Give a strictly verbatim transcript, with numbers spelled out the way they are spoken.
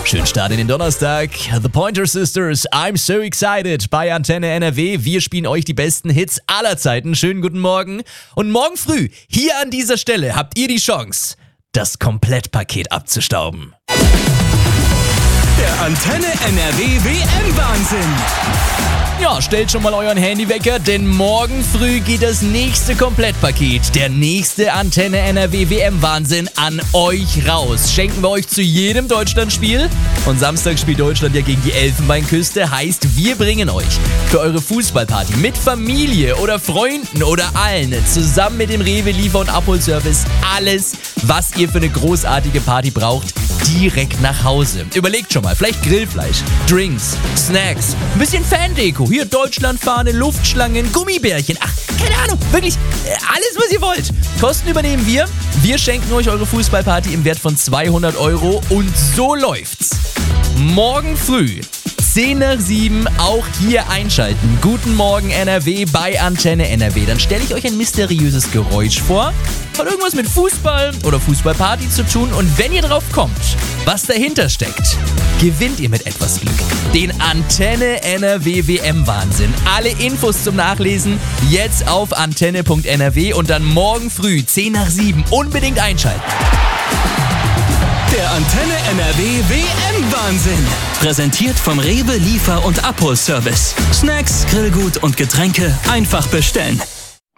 Schönen Start in den Donnerstag. The Pointer Sisters, I'm so excited bei Antenne N R W. Wir spielen euch die besten Hits aller Zeiten. Schönen guten Morgen. Und morgen früh, hier an dieser Stelle, habt ihr die Chance, das Komplettpaket abzustauben. Der Antenne N R W W M-Wahnsinn. Ja, stellt schon mal euren Handywecker, denn morgen früh geht das nächste Komplettpaket, der nächste Antenne N R W W M-Wahnsinn an euch raus. Schenken wir euch zu jedem Deutschlandspiel. Und Samstag spielt Deutschland ja gegen die Elfenbeinküste. Heißt, wir bringen euch für eure Fußballparty mit Familie oder Freunden oder allen zusammen mit dem Rewe Liefer- und Abholservice alles, was ihr für eine großartige Party braucht, direkt nach Hause. Überlegt schon mal, vielleicht Grillfleisch, Drinks, Snacks, ein bisschen Fandeko. Hier Deutschlandfahne, Luftschlangen, Gummibärchen. Ach, keine Ahnung, wirklich alles, was ihr wollt. Kosten übernehmen wir. Wir schenken euch eure Fußballparty im Wert von zweihundert Euro und so läuft's. Morgen früh, zehn nach sieben, auch hier einschalten. Guten Morgen N R W bei Antenne N R W. Dann stelle ich euch ein mysteriöses Geräusch vor. Hat irgendwas mit Fußball oder Fußballparty zu tun. Und wenn ihr drauf kommt, was dahinter steckt, gewinnt ihr mit etwas Glück den Antenne N R W W M-Wahnsinn. Alle Infos zum Nachlesen jetzt auf antenne punkt n r w und dann morgen früh, zehn nach sieben, unbedingt einschalten. Der Antenne N R W W M-Wahnsinn. Präsentiert vom Rewe Liefer- und Abholservice. Snacks, Grillgut und Getränke einfach bestellen.